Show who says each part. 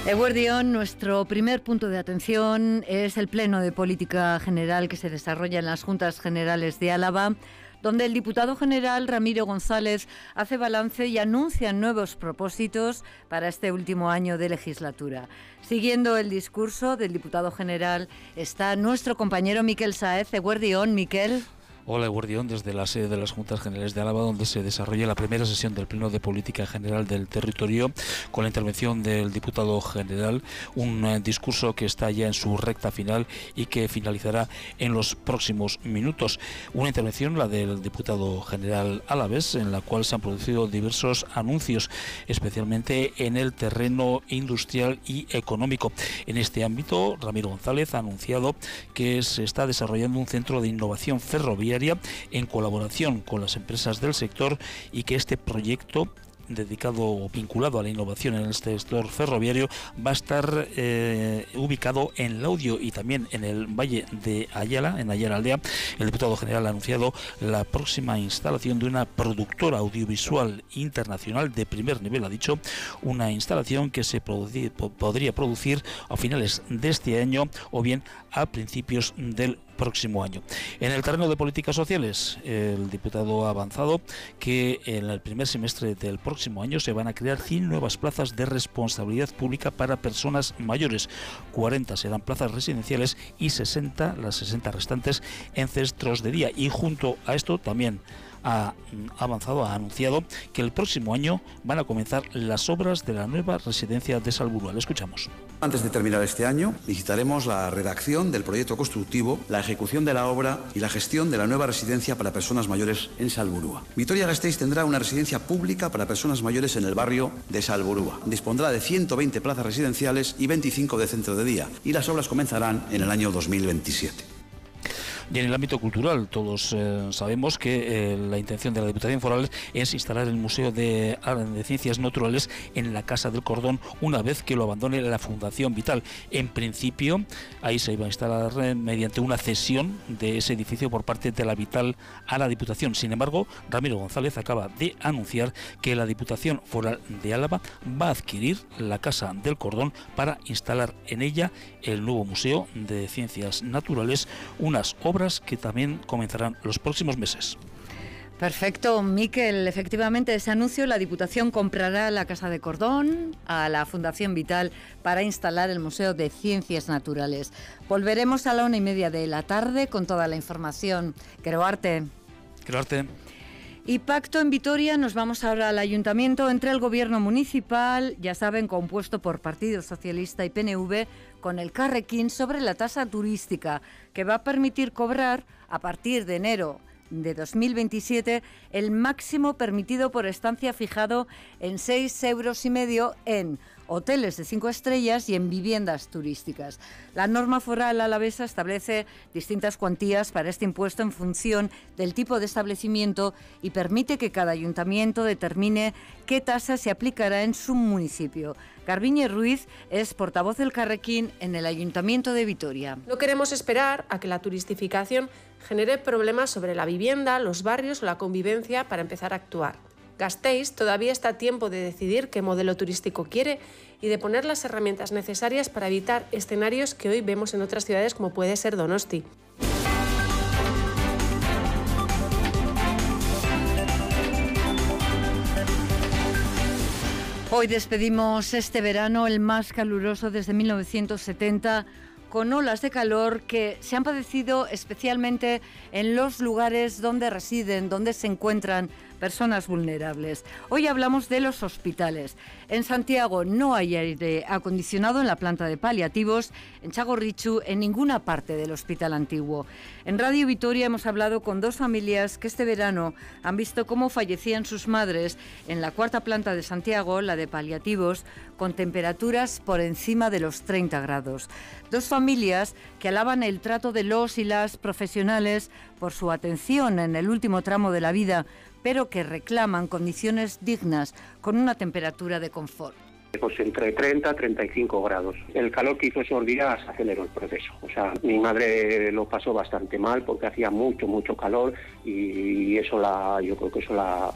Speaker 1: Eguerdión, nuestro primer punto de atención es el Pleno de Política General que se desarrolla en las Juntas Generales de Álava, donde el diputado general Ramiro González hace balance y anuncia nuevos propósitos para este último año de legislatura. Siguiendo el discurso del diputado general está nuestro compañero Miquel Sáez. Eguerdión, Miquel.
Speaker 2: Hola, Eguerdión, desde la sede de las Juntas Generales de Álava, donde se desarrolla la primera sesión del Pleno de Política General del territorio, con la intervención del diputado general, un discurso que está ya en su recta final y que finalizará en los próximos minutos. Una intervención, la del diputado general alavés, en la cual se han producido diversos anuncios, especialmente en el terreno industrial y económico. En este ámbito, Ramiro González ha anunciado que se está desarrollando un centro de innovación ferroviaria en colaboración con las empresas del sector y que este proyecto dedicado o vinculado a la innovación en el sector ferroviario va a estar ubicado en Laudio y también en el Valle de Ayala, en Ayala Aldea. El diputado general ha anunciado la próxima instalación de una productora audiovisual internacional de primer nivel, ha dicho, una instalación que se podría producir a finales de este año o bien a principios del próximo año. En el terreno de políticas sociales, el diputado ha avanzado que en el primer semestre del próximo año se van a crear 100 nuevas plazas de responsabilidad pública para personas mayores. 40 serán plazas residenciales y las 60 restantes en centros de día. Y junto a esto también ha anunciado que el próximo año van a comenzar las obras de la nueva residencia de Salburua. Le escuchamos.
Speaker 3: Antes de terminar este año, licitaremos la redacción del proyecto constructivo, la ejecución de la obra y la gestión de la nueva residencia para personas mayores en Salburua. Vitoria-Gasteiz tendrá una residencia pública para personas mayores en el barrio de Salburua. Dispondrá de 120 plazas residenciales y 25 de centro de día, y las obras comenzarán en el año 2027.
Speaker 2: Y en el ámbito cultural, todos sabemos que la intención de la Diputación Foral es instalar el Museo de Ciencias Naturales en la Casa del Cordón una vez que lo abandone la Fundación Vital. En principio, ahí se iba a instalar mediante una cesión de ese edificio por parte de la Vital a la Diputación. Sin embargo, Ramiro González acaba de anunciar que la Diputación Foral de Álava va a adquirir la Casa del Cordón para instalar en ella el nuevo Museo de Ciencias Naturales, unas obras que también comenzarán los próximos meses.
Speaker 1: Perfecto, Miquel. Efectivamente, ese anuncio, la Diputación comprará la Casa de Cordón a la Fundación Vital para instalar el Museo de Ciencias Naturales. Volveremos a la 1:30 de la tarde con toda la información. Creo arte. Y pacto en Vitoria, nos vamos ahora al Ayuntamiento entre el Gobierno Municipal, ya saben, compuesto por Partido Socialista y PNV, con el Carrequín sobre la tasa turística, que va a permitir cobrar a partir de enero de 2027 el máximo permitido por estancia fijado en 6,5 € en hoteles de 5 estrellas y en viviendas turísticas. La norma foral alavesa establece distintas cuantías para este impuesto en función del tipo de establecimiento y permite que cada ayuntamiento determine qué tasa se aplicará en su municipio. Garbiñe Ruiz es portavoz del Carrequín en el Ayuntamiento de Vitoria.
Speaker 4: No queremos esperar a que la turistificación genere problemas sobre la vivienda, los barrios o la convivencia para empezar a actuar. Gasteiz todavía está a tiempo de decidir qué modelo turístico quiere y de poner las herramientas necesarias para evitar escenarios que hoy vemos en otras ciudades como puede ser Donosti.
Speaker 1: Hoy despedimos este verano, el más caluroso desde 1970, con olas de calor que se han padecido especialmente en los lugares donde residen, donde se encuentran personas vulnerables. Hoy hablamos de los hospitales. En Santiago no hay aire acondicionado en la planta de paliativos, en Txagorritxu, en ninguna parte del hospital antiguo. En Radio Vitoria hemos hablado con dos familias que este verano han visto cómo fallecían sus madres en la 4ª planta de Santiago, la de paliativos, con temperaturas por encima de los 30 grados. Dos familias que alaban el trato de los y las profesionales por su atención en el último tramo de la vida, pero que reclaman condiciones dignas con una temperatura de confort.
Speaker 5: Pues entre 30 y 35 grados. El calor que hizo esos días aceleró el proceso. O sea, mi madre lo pasó bastante mal porque hacía mucho calor y eso yo creo que eso la